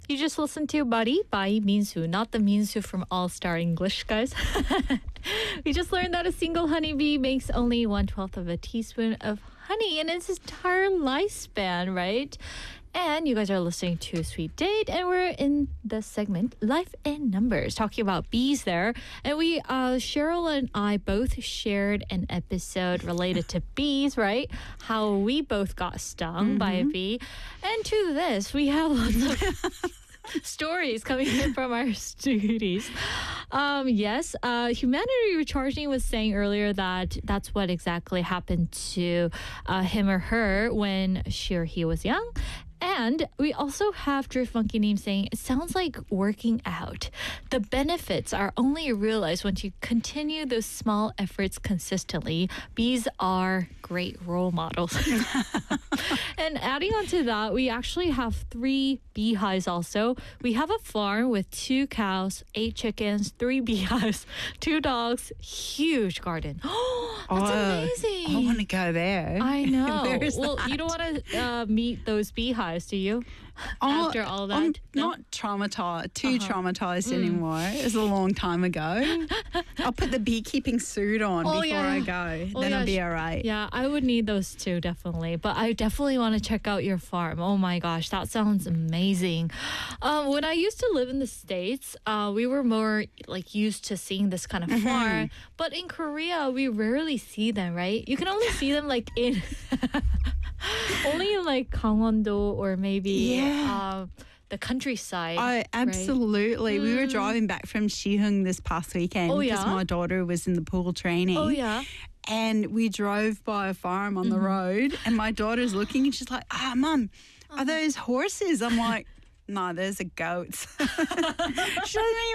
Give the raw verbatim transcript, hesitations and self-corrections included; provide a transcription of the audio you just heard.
You just listened to Buddy by Minsu, not the Minsu from All Star English, guys. We just learned that a single honeybee makes only one twelfth of a teaspoon of honey in its entire lifespan, right? And you guys are listening to Sweet Date, and we're in the segment Life in Numbers, talking about bees there. And we, uh, Cheryl and I both shared an episode related to bees, right? How we both got stung mm-hmm. by a bee. And to this, we have lots of stories coming in from our students. Um, yes, uh, Humanity Recharging was saying earlier that that's what exactly happened to uh, him or her when she or he was young. And we also have Drift Monkey Name saying, it sounds like working out. The benefits are only realized once you continue those small efforts consistently. Bees are great role models. And adding on to that, we actually have three beehives also. We have a farm with two cows, eight chickens, three beehives, two dogs, huge garden. Oh, that's oh, amazing. I want to go there. I know. Where is well, that? you don't want to uh, meet those beehives, do you? Oh, After all that? I'm No? not traumatized, too Uh-huh. traumatized Mm. anymore. It was a long time ago. I'll put the beekeeping suit on Oh, before yeah. I go. Oh, then yeah, I'll be sh- all right. Yeah, I would need those too, definitely. But I definitely want to check out your farm. Oh my gosh, that sounds amazing. Um, when I used to live in the States, uh, we were more like used to seeing this kind of Mm-hmm. farm. But in Korea, we rarely see them, right? You can only see them like in only in like Gangwon-do or maybe Yeah. uh, the countryside. Oh, right? absolutely. We were Mm. driving back from Shihung this past weekend Oh, because yeah? my daughter was in the pool training. Oh yeah. And we drove by a farm on the Mm-hmm. road, and my daughter's looking and she's like, ah, Mum, Uh-huh. are those horses? I'm like, no, those are goats. She doesn't even